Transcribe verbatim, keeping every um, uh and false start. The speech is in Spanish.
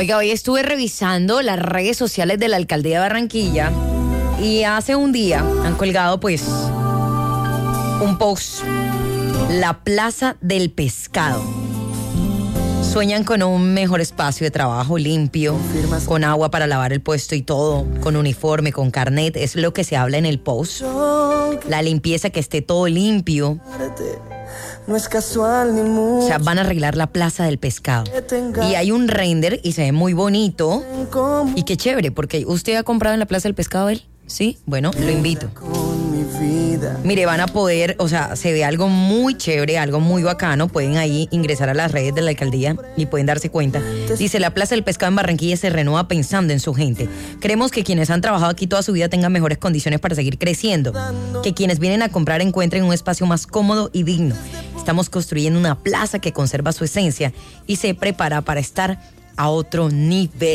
Oiga, hoy estuve revisando las redes sociales de la Alcaldía de Barranquilla y hace un día han colgado pues un post, la Plaza del Pescado. Sueñan con un mejor espacio de trabajo limpio, con agua para lavar el puesto y todo, con uniforme, con carnet, es lo que se habla en el post. La limpieza, que esté todo limpio. No es casual ni mucho. O sea, van a arreglar la Plaza del Pescado. Y hay un render y se ve muy bonito. Y qué chévere, porque ¿usted ha comprado en la Plaza del Pescado él? ¿Sí? Bueno, lo invito. Mire, van a poder, o sea, se ve algo muy chévere, algo muy bacano. Pueden ahí ingresar a las redes de la alcaldía y pueden darse cuenta. Dice, la Plaza del Pescado en Barranquilla se renueva pensando en su gente. Queremos que quienes han trabajado aquí toda su vida tengan mejores condiciones para seguir creciendo. Que quienes vienen a comprar encuentren un espacio más cómodo y digno. Estamos construyendo una plaza que conserva su esencia y se prepara para estar a otro nivel.